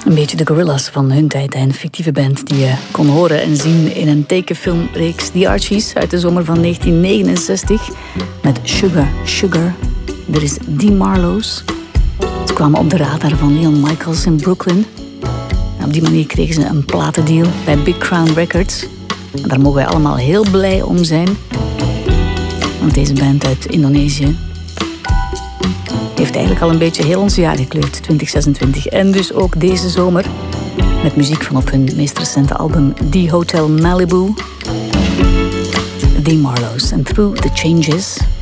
Een beetje de Gorillaz van hun tijd. Een fictieve band die je kon horen en zien in een tekenfilmreeks The Archies uit de zomer van 1969. Met Sugar, Sugar. Er is The Marlows. Ze kwamen op de radar van Leon Michaels in Brooklyn. En op die manier kregen ze een platendeal bij Big Crown Records. En daar mogen wij allemaal heel blij om zijn. Want deze band uit Indonesië heeft eigenlijk al een beetje heel ons jaar gekleurd, 2026. En dus ook deze zomer met muziek van op hun meest recente album The Hotel Malibu. The Marlows and Through the Changes.